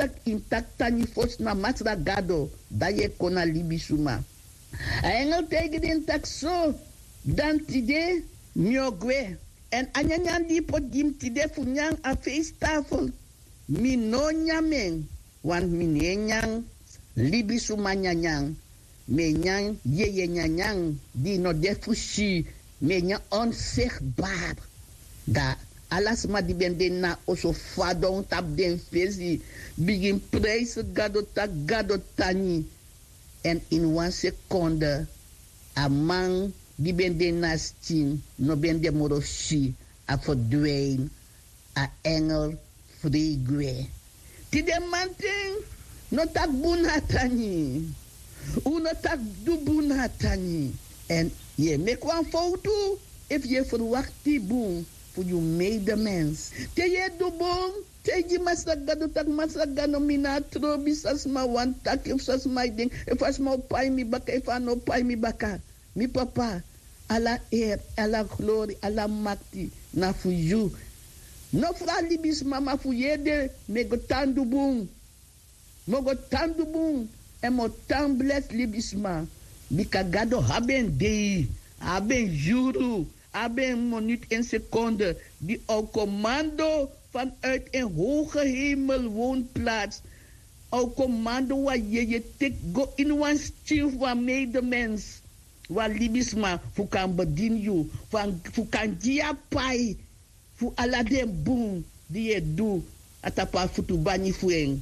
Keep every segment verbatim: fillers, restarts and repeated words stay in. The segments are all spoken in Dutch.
tak intak tani fos na masra gado da ye kona libisuma. A engel tegen den tak so dan tide miogwe. En anyanyan di pot dim tide funyang a feesttafel. Mi no nyameng. Want mi nyang libisuma nyanyang. Me nyang ye ye nyanyang di no defushi. Me nyang onzichtbaar. Da alas ma di ben den na oso fadon tap den fezi. Begin prijzen gado tak gado tani. En in one seconde a man die ben de nastin no ben de moroshi a verdwijn a engel vrigwe. Ti de manting no tak bunatani. Uno tak du bunatani. En je mek wan foto if je verwacht die boom voor je medemens. Te je du boom. Tegi masagado tak masagano mina trobi sasma wan tak if sasma ding if asma pai mi baka if ano pai mi baka mi papa ala eer ala glory ala makti na fu you no fra libis mama fu yede me go tandu bung mo go tandu bung e mo tan bless libis ma bika gado haben dei haben juru haben minuut en seconde die au commando vanuit een hoge hemel woonplaats. Au commando wa je je tek go in wan stief wa medemens. Wa libisma fu kan bedien you. Fu kan dia pai. Fu ala den boom die je do. Atapa futu bani fueng.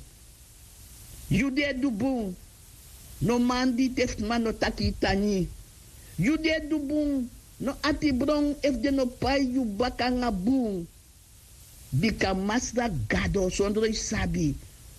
You de do boom. No man di teft man no takitani. You de do boom. No ati brong if de no pai you baka nga boom. Bika masra gado sondro isabi.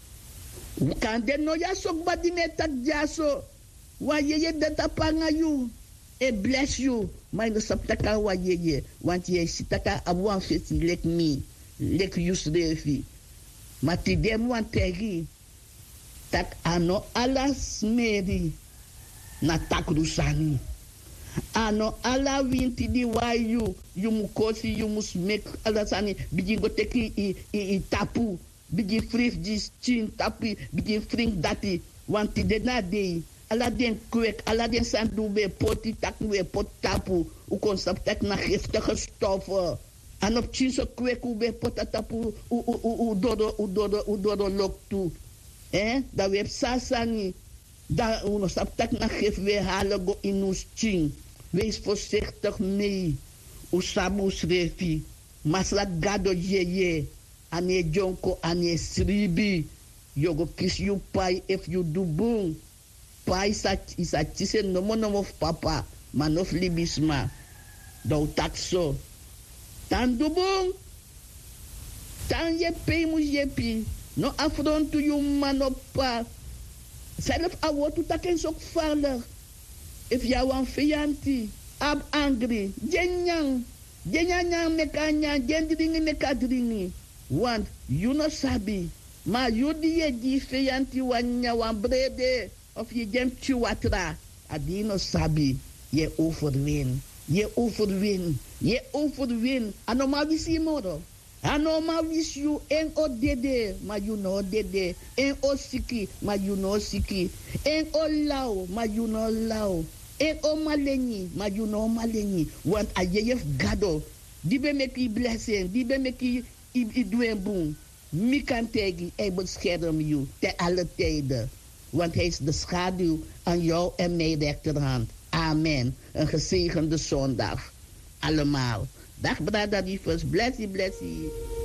Ukande no ya sok badine tak jaso. Wa yeye data panga you. E bless you. Ma no saptaka wa yeye. Want ye sitaka abuan fesi lek mi. Lek yus refi. Ma ti dem wan tegi. Tak ano alas meri. Na tak rusani. Ano ala winti di wayu you mukosi you mus make alasani begin go take i, i, i tapu begin frif dis chin tapi begin frink dati wanti de na day ala den kwek ala den sandu be poti tak we pot tapu u kon sap tak na giftige stoffen en op chin so kwek u be pot tapu u u u dodo u dodo u dodo lok tu eh da we sasani da uno sap tak na gif we halen go inus chin. Wees voorzichtig mee. Usabu srefi. Masla gado yeye. Ane jonko ane sribi. Yogo kiss you pai if you do boom. Pai sa isa chise nomo nomo papa. Manof libisma. Dou takso. Tan do boom. Tan ye pay mu yepi. No affront to you manopa. Zelf awotu taken sok vader. If you want fianti, ab angry, jenyang, jenyang mekanya, jendringi mekadringi. Want you no sabi, ma you die di fianti wanya wan brede, of je jem chiwatra, adi no sabi, ye overwin, ye overwin, ye overwin, anoma visi moro. Anoma wis you en o dede, ma you no dede, en o siki, ma you no siki, en o lau, ma you no lau. En o maleni, maar you know maleni. Want a jef gado, die be meki blessing, die be meki i, i doen boom. Mi kan tegi, hij bescherm you te alle tijden. Want hij is de schaduw aan jou en mijn rechterhand. Amen. Een gezegende zondag. Allemaal. Dag brada liefers, blessie, blessie.